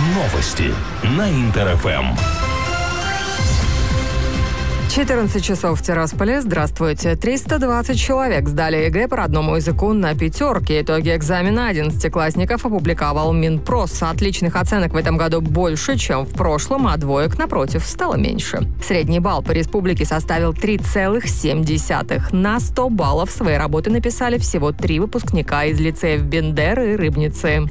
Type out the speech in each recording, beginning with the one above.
Новости на Интер-ФМ. 14 часов в Тирасполе. Здравствуйте. 320 человек сдали ЕГЭ по родному языку на пятерки. Итоги экзамена 11-классников опубликовал Минпрос. Отличных оценок в этом году больше, чем в прошлом, а двоек, напротив, стало меньше. Средний балл по республике составил 3,7. На 100 баллов свои работы написали всего 3 выпускника из лицеев Бендеры и Рыбницы.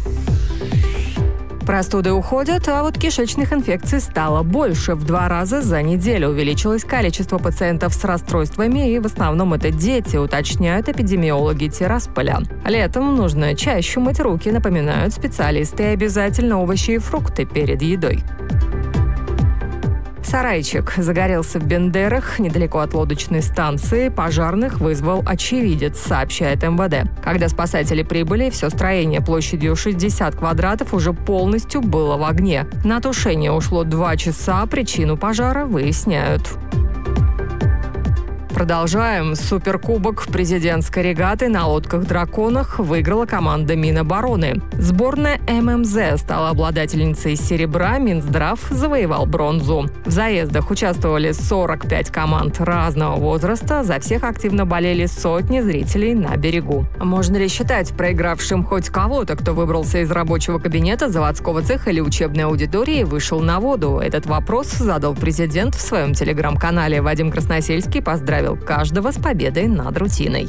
Простуды уходят, а вот кишечных инфекций стало больше. В 2 раза за неделю увеличилось количество пациентов с расстройствами, и в основном это дети, уточняют эпидемиологи Тирасполя. Летом нужно чаще мыть руки, напоминают специалисты, и обязательно овощи и фрукты перед едой. Сарайчик загорелся в Бендерах, недалеко от лодочной станции. Пожарных вызвал очевидец, сообщает МВД. Когда спасатели прибыли, все строение площадью 60 квадратов уже полностью было в огне. На тушение ушло 2 часа, причину пожара выясняют. Продолжаем. Суперкубок президентской регаты на лодках-драконах выиграла команда Минобороны. Сборная ММЗ стала обладательницей серебра, Минздрав завоевал бронзу. В заездах участвовали 45 команд разного возраста, за всех активно болели сотни зрителей на берегу. Можно ли считать проигравшим хоть кого-то, кто выбрался из рабочего кабинета, заводского цеха или учебной аудитории и вышел на воду? Этот вопрос задал президент в своем телеграм-канале. Вадим Красносельский поздравил каждого с победой над рутиной.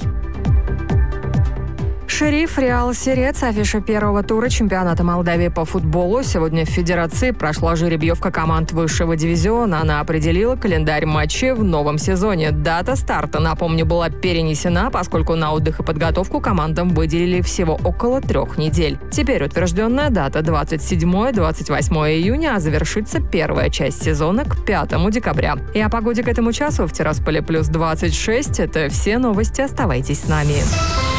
Шериф Реал Сирец, афиша первого тура чемпионата Молдавии по футболу. Сегодня в Федерации прошла жеребьевка команд высшего дивизиона. Она определила календарь матчей в новом сезоне. Дата старта, напомню, была перенесена, поскольку на отдых и подготовку командам выделили всего около 3 недель. Теперь утвержденная дата 27-28 июня, а завершится первая часть сезона к 5 декабря. И о погоде к этому часу в Тирасполе плюс 26. Это все новости. Оставайтесь с нами.